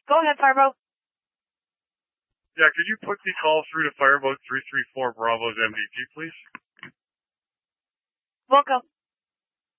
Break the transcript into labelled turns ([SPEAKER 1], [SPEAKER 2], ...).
[SPEAKER 1] Go ahead, Fireboat.
[SPEAKER 2] Yeah, could you put the call through to Fireboat 334 Bravo's MDT, please?
[SPEAKER 1] Welcome.